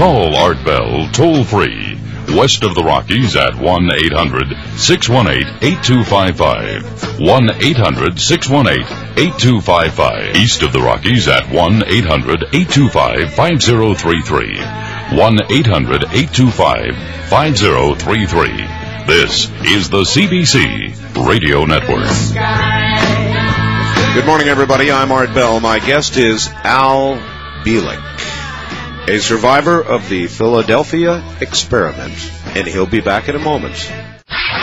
Call Art Bell toll-free. West of the Rockies at 1-800-618-8255. 1-800-618-8255. East of the Rockies at 1-800-825-5033. 1-800-825-5033. This is the CBC Radio Network. Good morning, everybody. I'm Art Bell. My guest is Al Bielek, a survivor of the Philadelphia experiment, and he'll be back in a moment.